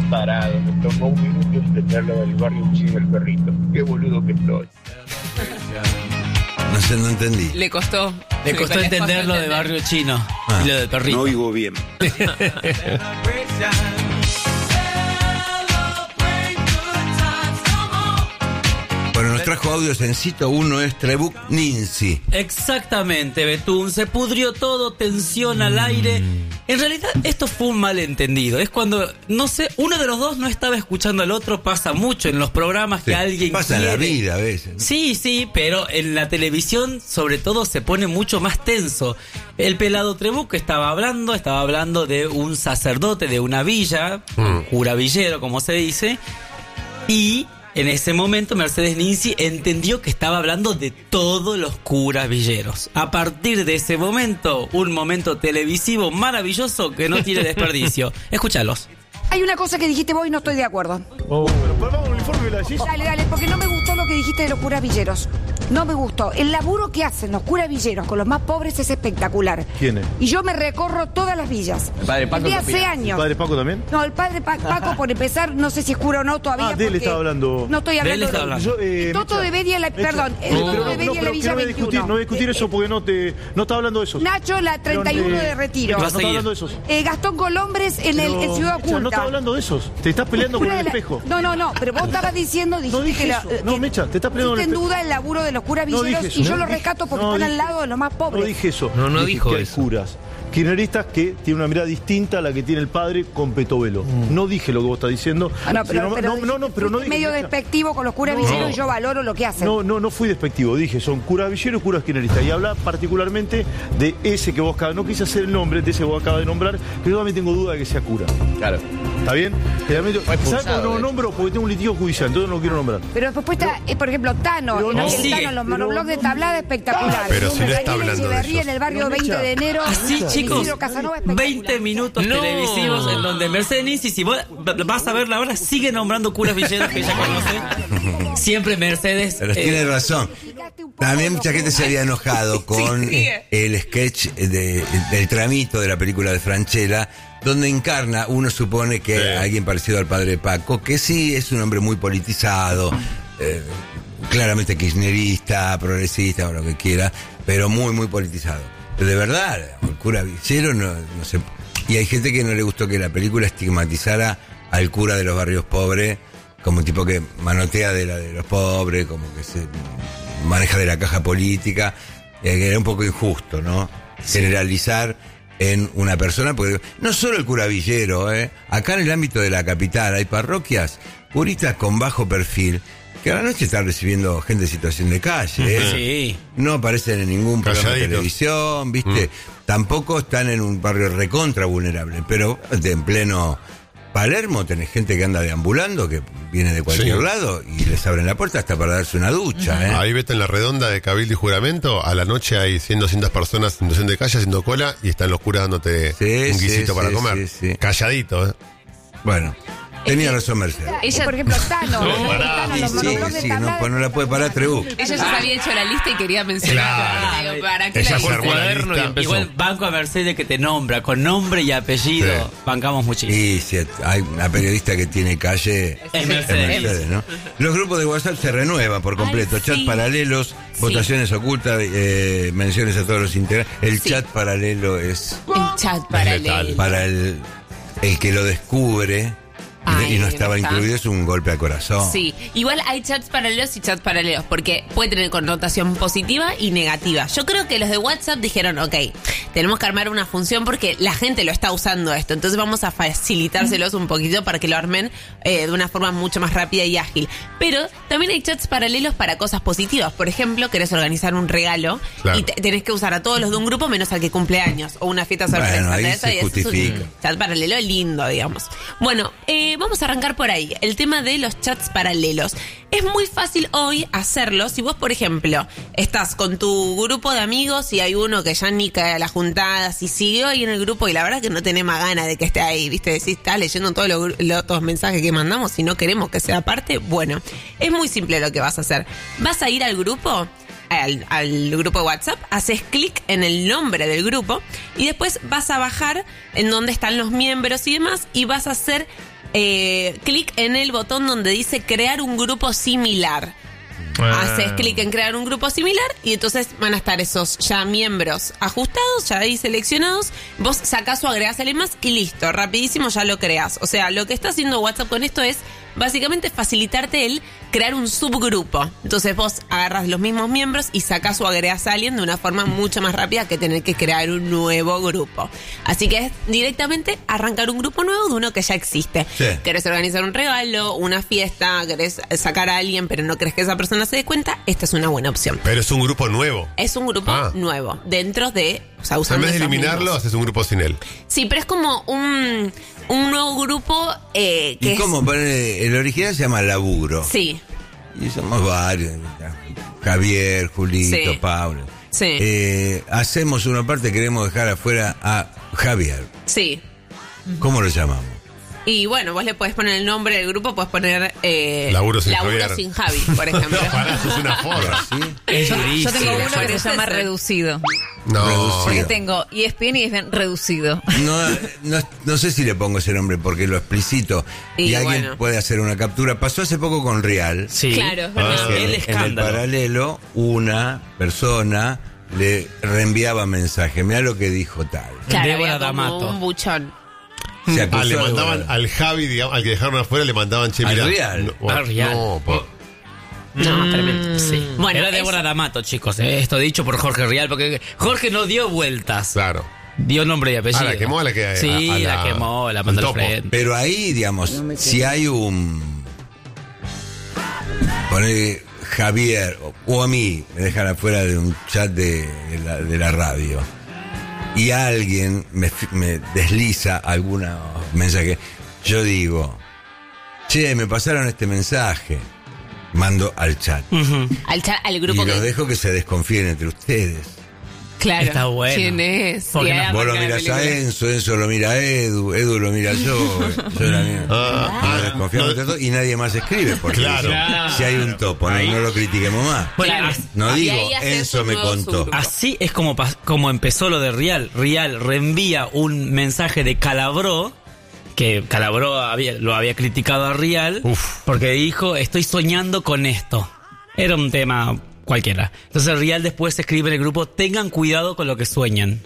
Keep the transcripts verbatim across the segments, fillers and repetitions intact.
tarado, me tomó un minuto entenderlo del barrio chino del perrito. Qué boludo que estoy. No sé, no entendí. Le costó. Le costó le entender costó lo de entender. barrio chino Ah, y lo del perrito. No oigo bien. Bueno, nos trajo audios en cito. Uno es Trebuk Ninsi. Exactamente, Betún. Se pudrió todo, tensión al aire. En realidad, esto fue un malentendido. Es cuando, no sé, uno de los dos no estaba escuchando al otro. Pasa mucho en los programas que Sí, alguien pasa en la quiere. vida a veces, ¿no? Sí, sí, pero en la televisión, sobre todo, se pone mucho más tenso. El pelado Trebuk estaba hablando, estaba hablando de un sacerdote de una villa, un cura villero, como se dice, y en ese momento Mercedes Ninzi entendió que estaba hablando de todos los curas villeros. A partir de ese momento, un momento televisivo maravilloso que no tiene desperdicio. Escúchalos. Hay una cosa que dijiste vos y no estoy de acuerdo. Oh, pero ponemos un uniforme y la decís. Dale, dale, porque no me gustó lo que dijiste de los curas villeros. No me gustó. El laburo que hacen los curas villeros con los más pobres es espectacular. ¿Quiénes? Y yo me recorro todas las villas. El padre Paco Desde qué opina? hace ¿El años. padre Paco también? No, el padre Pa- Paco, por empezar, no sé si es cura o no todavía. Ah, de él porque estaba hablando. No estoy De él hablando estaba hablando. Yo, eh, Toto Mecha, de Bedia, la, Mecha. perdón, el Eh, Toto pero de no, Bedia no, la pero Villa que no voy a discutir, veintiuno. no voy a discutir Eh, eso porque no te no está hablando de esos. Nacho, la treinta y uno Pero, eh, de Retiro. No Va a está seguir. hablando de esos. Eh, Gastón Colombres en, el, Pero, en Ciudad Mecha, Oculta. no está hablando de esos. Te estás peleando con Una el de la- espejo. No, no, no, pero vos estabas diciendo, dijiste No dije que, la- eso. No, que Mecha, te estás peleando pusiste con en el duda el laburo de los curas No villeros dije eso. y yo No lo dije- rescato porque no están dije- al lado de los más pobres. No dije eso. No, no Dije dijo que hay eso. curas kirchneristas que tienen una mirada distinta a la que tiene el padre con Petovelo. No dije lo que vos estás diciendo. Ah, no, pero, Sino- pero no, no, no, pero no fuiste dije. medio Mecha. despectivo con los curas No. villeros y yo valoro lo que hacen. No, no, no fui despectivo, dije, son curas villeros y curas kirchneristas. Y habla particularmente de ese que vos acabas, no quise hacer el nombre de ese que vos acabas de nombrar, que yo también tengo duda de que sea cura. Claro. ¿Está bien? Generalmente, Fue ¿sabes expulsado, por qué no lo de nombro? Porque tengo un litigio judicial, entonces no lo quiero nombrar. Pero después está, eh, por ejemplo, Tano, Pero el, no el sigue. Tano en los Pero monoblogs de no- tablada espectacular. Pero si no está Daniel hablando de Echeverría ellos. en el barrio Pero, veinte Mecha. de enero. Así, Isidro chicos, Casanova, espectacular. veinte minutos No. televisivos en donde Mercedes Ninzi, si vos vas a verla ahora, sigue nombrando curas villeros que ella conoce. Siempre Mercedes. Pero eh, tiene razón. También mucha gente se había enojado con sigue. el sketch de- del tramito de la película de Franchella, donde encarna, uno supone que Sí. alguien parecido al padre Paco, que sí es un hombre muy politizado, eh, claramente kirchnerista, progresista, o lo que quiera, pero muy, muy politizado. Pero de verdad, el cura villero no, no se... Y hay gente que no le gustó que la película estigmatizara al cura de los barrios pobres como un tipo que manotea de la de los pobres, como que se maneja de la caja política, eh, que era un poco injusto, ¿no? Generalizar en una persona, porque no solo el cura villero, ¿eh? Acá en el ámbito de la capital hay parroquias, curistas con bajo perfil, que a la noche están recibiendo gente en situación de calle, ¿eh? Sí. No aparecen en ningún programa de Calladitos. televisión, ¿viste? Tampoco están en un barrio recontra vulnerable, pero en pleno Palermo tenés gente que anda deambulando, que viene de cualquier Sí. lado y les abren la puerta hasta para darse una ducha, ¿eh? Ahí vete en la redonda de Cabildo y Juramento, a la noche hay cien, doscientas personas en situación de calle haciendo cola y están los curas dándote Sí, un sí, guisito para sí, comer. sí, sí. Calladito, ¿eh? Bueno, tenía razón Mercedes. Ella- Por ejemplo, Tano. No, Tano, pará. los Sí, sí, monoblogs de sí, no, tablada pues no la puede parar Trebuk. Ella ya se había hecho la lista y quería mencionarla. Claro. Digo, ¿para qué Ella la se hice? armó la cuaderno y lista. empezó. Igual banco a Mercedes que te nombra con nombre y apellido. Sí. Bancamos muchísimo. Y si hay una periodista que tiene calle, Es es Mercedes. Mercedes, ¿no? Los grupos de WhatsApp se renuevan por completo. Ay, Chat sí. paralelos, votaciones ocultas, eh, menciones a todos los integrantes. El Sí. chat paralelo es El chat paralelo. para el, el que lo descubre y, Ay, y no estaba ¿no está? incluido, es un golpe al corazón. Sí, igual hay chats paralelos y chats paralelos, porque puede tener connotación positiva y negativa. Yo creo que los de WhatsApp dijeron, ok, tenemos que armar una función porque la gente lo está usando esto, entonces vamos a facilitárselos un poquito para que lo armen eh, de una forma mucho más rápida y ágil. Pero también hay chats paralelos para cosas positivas. Por ejemplo, querés organizar un regalo Claro. y te- tenés que usar a todos los de un grupo menos al que cumple años o una fiesta sorpresa. Bueno, ahí ¿entendés? se Y ese es un justifica. chat paralelo lindo, digamos. Bueno, eh, vamos a arrancar por ahí. El tema de los chats paralelos. Es muy fácil hoy hacerlo. Si vos, por ejemplo, estás con tu grupo de amigos y hay uno que ya ni cae a las juntadas y siguió ahí en el grupo y la verdad que no tenés más ganas de que esté ahí, ¿viste? Decís, estás leyendo todos los, los, los mensajes que mandamos y no queremos que sea parte. Bueno, es muy simple lo que vas a hacer. Vas a ir al grupo al, al grupo de WhatsApp, haces clic en el nombre del grupo y después vas a bajar en donde están los miembros y demás y vas a hacer eh, clic en el botón donde dice crear un grupo similar. Ah. Haces clic en crear un grupo similar y entonces van a estar esos ya miembros ajustados, ya ahí seleccionados. Vos sacás o agregás alguien más y listo, rapidísimo ya lo creás. O sea, lo que está haciendo WhatsApp con esto es básicamente facilitarte el crear un subgrupo. Entonces vos agarras los mismos miembros y sacás o agregás a alguien de una forma mucho más rápida que tener que crear un nuevo grupo. Así que es directamente arrancar un grupo nuevo de uno que ya existe. Sí. ¿Querés organizar un regalo, una fiesta, querés sacar a alguien pero no crees que esa persona se dé cuenta? Esta es una buena opción. Pero es un grupo nuevo. Es un grupo Ah. nuevo, dentro de... O sea, En usando vez de esos eliminarlo, mismos. haces un grupo sin él. Sí, pero es como un, un nuevo grupo eh, que ¿Y es... cómo? Poner- El original se llama Laburo. Sí, Y somos varios. Javier, Julito, Sí. Pablo. sí, Eh, hacemos una parte, queremos dejar afuera a Javier. sí. ¿Cómo lo llamamos? Y bueno, vos le podés poner el nombre del grupo, podés poner... Eh, Laburo sin Javier. sin Javi, por ejemplo. Pará, eso es una forra. ¿Sí? Es Yo durísimo. tengo uno que Parece se llama ser. reducido. No. Reducido. Porque tengo E S P N y es bien reducido. No, no, no sé si le pongo ese nombre porque lo explicito y, Y alguien bueno. puede hacer una captura. Pasó hace poco con Real. Sí. Claro, es verdad. que El en, en el escándalo. paralelo, una persona le reenviaba mensaje. Mirá lo que dijo tal. Claro, Débora había como D'Amato. un buchón. Se acusó Ah, le de mandaban Débora. al Javi, digamos, al que dejaron afuera, le mandaban che, Al mirá. Real. No, Al Real. no, po- No, tremendo. Sí. Mm. Bueno, Era Débora es- D'Amato, chicos. eh, Esto dicho por Jorge Rial, porque Jorge no dio vueltas. claro. Dio nombre y apellido. Ah, la quemó, la que- Sí, a- a la, la- quemó, la al mandó al topo. frente. Pero ahí, digamos, si hay un... Poner Javier o, o a mí me dejan afuera de un chat de, de la, de la radio y alguien me, fi- me desliza alguna mensaje, yo digo, che, me pasaron este mensaje, mando al chat Ujú. Al, cha- al y grupo los que... dejo que se desconfíen entre ustedes. Claro. Está bueno. ¿Quién es? Porque Y ahí no- Vos lo arranca la mirás a película. Enzo, Enzo lo mira a Edu, Edu lo mira yo, yo la miro. Ah, Nos ah, desconfiamos no- entre todos y nadie más escribe porque Claro. dice, si hay un topo, no, no lo critiquemos más. Bueno, Claro. as- No Y digo, ahí haces Enzo un me nuevo contó. subgrupo. Así es como, pas- como empezó lo de Rial. Rial reenvía un mensaje de Calabró, que Calabró había, lo había criticado a Rial, Uf. porque dijo, estoy soñando con esto. Era un tema cualquiera. Entonces Rial después escribe en el grupo, tengan cuidado con lo que sueñan.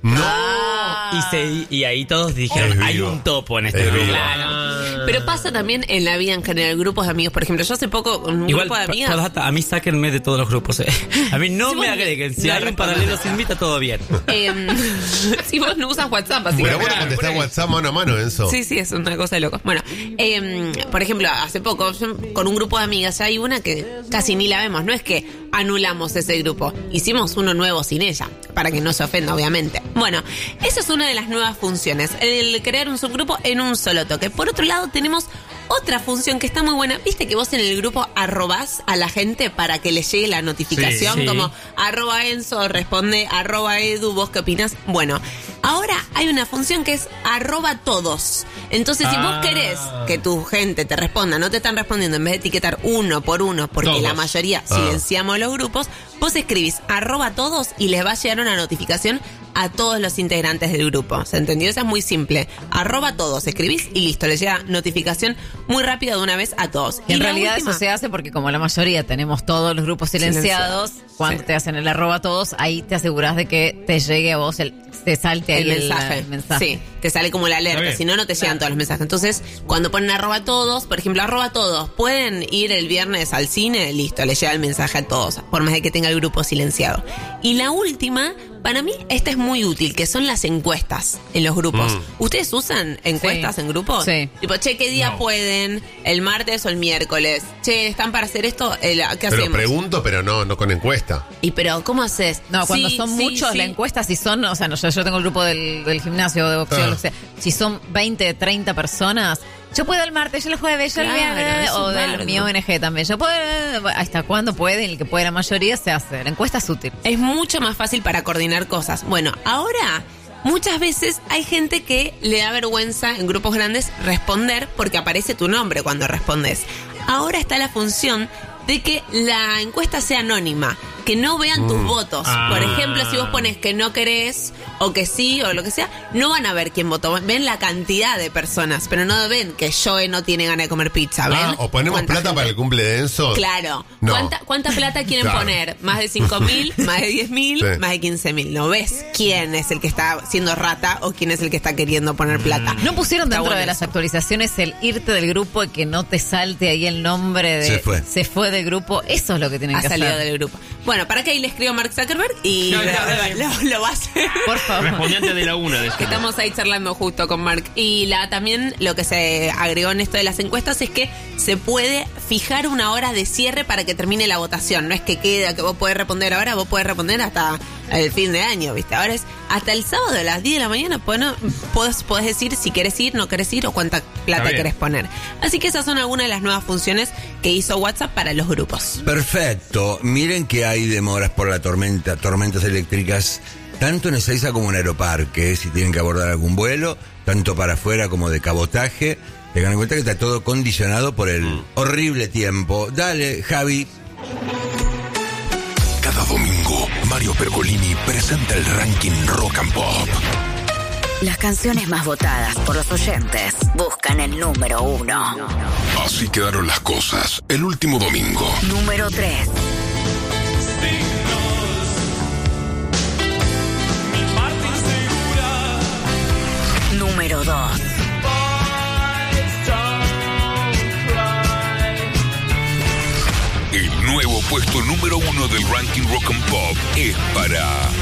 Y, se, y ahí todos dijeron, Es hay vivo. un topo en este Es grupo. vivo. Claro. Pero pasa también en la vida en general, grupos de amigos. Por ejemplo, yo hace poco, un Igual, grupo de pa- amigas... postdata, a mí sáquenme de todos los grupos. eh. A mí no Si me vos- agreguen. Si no hay un respondo paralelo nada. se invita, todo bien. em, si vos no usas WhatsApp, así Pero que... bueno, contestar WhatsApp mano a mano, Enzo. Sí, sí, es una cosa de loco. Bueno, em, por ejemplo, hace poco, yo con un grupo de amigas, hay una que casi ni la vemos. No es que anulamos ese grupo, hicimos uno nuevo sin ella, para que no se ofenda, obviamente. Bueno, esa es una de las nuevas funciones, el crear un subgrupo en un solo toque. Por otro lado, tenemos otra función que está muy buena. ¿Viste que vos en el grupo arrobás a la gente para que le llegue la notificación? Sí, sí. Como arroba Enzo, responde arroba Edu, ¿vos qué opinas? Bueno, ahora hay una función que es arroba todos. Entonces, si vos Ah. querés que tu gente te responda, no te están respondiendo, en vez de etiquetar uno por uno, porque Todos. la mayoría Ah. silenciamos los grupos, vos escribís arroba todos y les va a llegar una notificación a todos los integrantes del grupo. ¿Se entendió? Eso es muy simple. Arroba todos, escribís y listo, les llega notificación muy rápida de una vez a todos. Y en la realidad última- eso se hace porque como la mayoría tenemos todos los grupos silenciados, Silenciados, cuando sí. te hacen el arroba todos, ahí te aseguras de que te llegue a vos, el, te salte ahí el mensaje. el mensaje. Sí, te sale como la Está alerta, bien. si no, no te llegan todos los mensajes. Entonces, cuando ponen arroba todos, por ejemplo, arroba todos, pueden ir el viernes al cine, listo, le llega el mensaje a todos, por más de que tenga el grupo silenciado. Y la última, para mí, esta es muy útil, que son las encuestas en los grupos. Mm. ¿Ustedes usan encuestas Sí. en grupos? Sí. Tipo, che, ¿qué día pueden? ¿El martes o el miércoles? Che, ¿están para hacer esto? El- ¿Qué Pero hacemos? pregunto, pero no, no con encuesta. Y pero, ¿cómo haces? No, cuando Sí, son sí, muchos, sí. la encuesta, si son, o sea, no, yo, yo tengo el grupo del, del gimnasio de boxeo, Ah. lo que sea, si son veinte, treinta personas, yo puedo el martes, yo el jueves, yo el Claro, viernes, es o un del bardo. mi O N G también, yo puedo, hasta cuándo pueden, el que puede la mayoría se hace, la encuesta es útil. Es mucho más fácil para coordinar cosas. Bueno, ahora muchas veces hay gente que le da vergüenza en grupos grandes responder porque aparece tu nombre cuando respondes. Ahora está la función de que la encuesta sea anónima. que no vean tus Mm. votos. Ah. Por ejemplo, si vos pones que no querés o que sí o lo que sea, no van a ver quién votó. Ven la cantidad de personas, pero no ven que Joe no tiene ganas de comer pizza. ¿Ven? Ah, o ponemos ¿Cuánta plata gente? para el cumple de Enzo. Claro. No. ¿Cuánta, ¿Cuánta plata quieren Claro. poner? ¿Más de cinco mil? ¿Más de diez mil? Sí. ¿Más de quince mil? ¿No ves quién es el que está siendo rata o quién es el que está queriendo poner plata? ¿No pusieron Está dentro bueno de las eso. actualizaciones el irte del grupo y que no te salte ahí el nombre de Se fue. se fue del grupo? Eso es lo que tienen Ha que salido hacer. del grupo. Bueno, para que ahí le escribo a Mark Zuckerberg y No, lo, no, no. lo- lo va a hacer. Por favor. Respondiente de la una. De Que estamos ahí charlando justo con Mark. Y la también lo que se agregó en esto de las encuestas es que se puede fijar una hora de cierre para que termine la votación. No es que queda, que vos podés responder ahora, vos podés responder hasta el fin de año, ¿viste? Ahora es hasta el sábado a las diez de la mañana, pues no, podés, podés decir si querés ir, no querés ir o cuánta plata bien. querés poner. Así que esas son algunas de las nuevas funciones que hizo WhatsApp para los grupos. Perfecto. Miren que hay demoras por la tormenta, tormentas eléctricas, tanto en Ezeiza como en Aeroparque, si tienen que abordar algún vuelo, tanto para afuera como de cabotaje. Tengan en cuenta que está todo condicionado por el horrible tiempo. Dale, Javi. Cada domingo, Mario Pergolini presenta el ranking Rock and Pop. Las canciones más votadas por los oyentes buscan el número uno. Así quedaron las cosas. El último domingo. Número tres. Número dos. El nuevo puesto número uno del ranking Rock and Pop es para